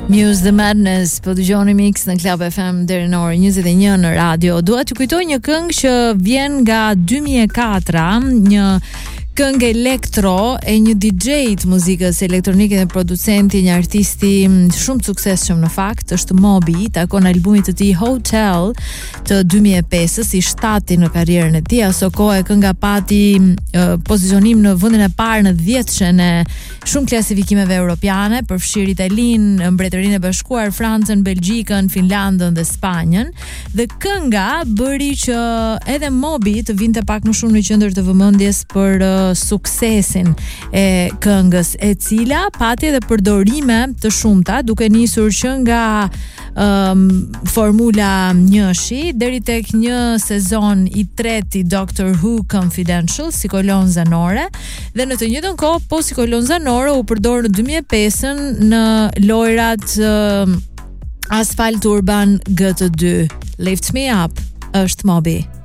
Muse the Madness, po dëgjoni mix në Club FM deri në orën 21 në radio. Dua t'ju kujtoj një këngë që vjen nga 2004, një këngë elektro e një DJ të muzikës elektronike dhe producenti, një artisti shumë të suksesshëm në fakt, është Moby, takon albumit të tij Hotel të 2005-s, i shtati në karrierën e tij. Aso kohë kënga pati pozicionim në vendin e parë në 10-shën e shumë klasifikimeve europiane, përfshir Italinë, Mbretërinë e Bashkuar, Francën, Belgjikën, Finlandën dhe Spanjën. Dhe kënga bëri që edhe Moby të vinte pak më shumë në qendër të vëmendjes për suksesin e këngës, e cila pati edhe përdorime të shumta, duke nisur që nga formula 1-shi deri tek një sezon i tretë i Doctor Who Confidential si kolon zanore, dhe në të njëjtën kohë po si kolon zanore u përdor në 2005 në lojrat Asphalt Urban GT2. Lift Me Up është Moby.